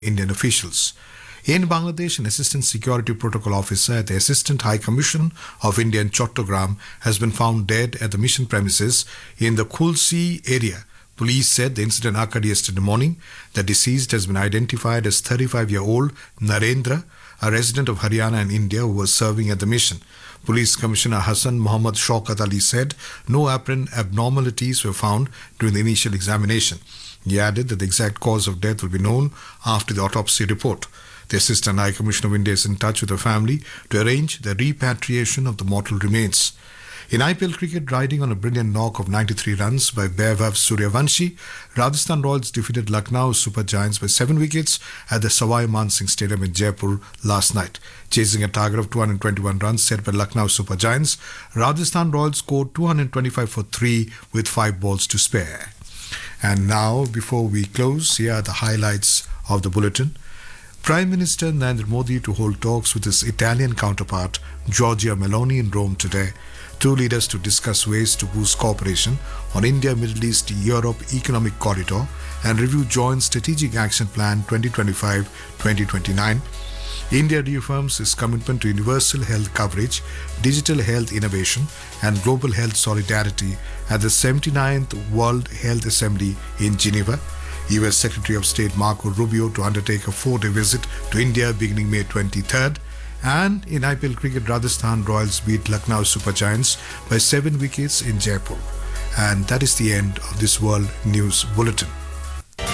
Indian officials. In Bangladesh, an assistant security protocol officer at the Assistant High Commission of India in Chattogram has been found dead at the mission premises in the Khulsi area. Police said the incident occurred yesterday morning. The deceased has been identified as 35-year-old Narendra, a resident of Haryana in India who was serving at the mission. Police Commissioner Hassan Muhammad Shaukat Ali said no apparent abnormalities were found during the initial examination. He added that the exact cause of death will be known after the autopsy report. The Assistant High Commissioner of India is in touch with the family to arrange the repatriation of the mortal remains. In IPL cricket, riding on a brilliant knock of 93 runs by Vaibhav Suryavanshi, Rajasthan Royals defeated Lucknow Super Giants by 7 wickets at the Sawai Mansingh Stadium in Jaipur last night. Chasing a target of 221 runs set by Lucknow Super Giants, Rajasthan Royals scored 225 for 3 with 5 balls to spare. And now, before we close, here are the highlights of the bulletin. Prime Minister Narendra Modi to hold talks with his Italian counterpart Giorgia Meloni in Rome today. Two leaders to discuss ways to boost cooperation on India, Middle East, Europe Economic Corridor and review Joint Strategic Action Plan 2025-2029. India reaffirms its commitment to universal health coverage, digital health innovation and global health solidarity at the 79th World Health Assembly in Geneva. US Secretary of State Marco Rubio to undertake a 4-day visit to India beginning May 23rd. And in IPL cricket, Rajasthan Royals beat Lucknow Super Giants by 7 wickets in Jaipur. And that is the end of this World News Bulletin.